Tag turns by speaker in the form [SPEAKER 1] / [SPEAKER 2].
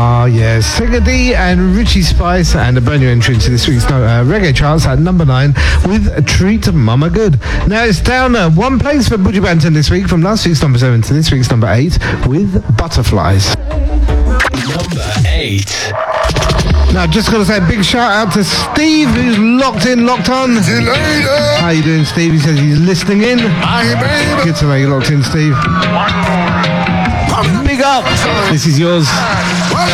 [SPEAKER 1] Ah, yes. Singer D and Richie Spice, and a brand new entry into this week's reggae charts at number 9 with Treat Mama Good. Now it's down one place for Buju Banton this week, from last week's number 7 to this week's number 8 with Butterflies.
[SPEAKER 2] Number 8.
[SPEAKER 1] Now, just got to say a big shout out to Steve, who's locked in, locked on. How you doing, Steve? He says he's listening in. Good to know you're locked in, Steve. Big up. This is yours.